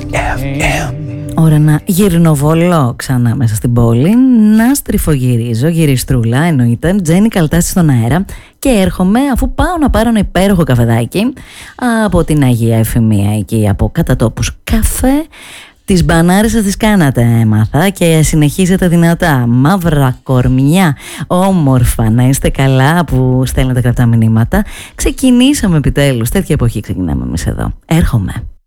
Ώρα να γυρνοβολώ ξανά μέσα στην πόλη, να στριφογυρίζω, γυριστρούλα εννοείται, Τζέννη Καλτάση στον αέρα και έρχομαι αφού πάω να πάρω ένα υπέροχο καφεδάκι από την Αγία Εφημεία εκεί από κατά τόπους καφέ. Τις μπανάρες σας τις κάνατε έμαθα και συνεχίζετε δυνατά. Μαύρα κορμιά, όμορφα, να είστε καλά που στέλνετε γραπτά μηνύματα. Ξεκινήσαμε επιτέλους, τέτοια εποχή ξεκινάμε εμείς εδώ. Έρχομαι.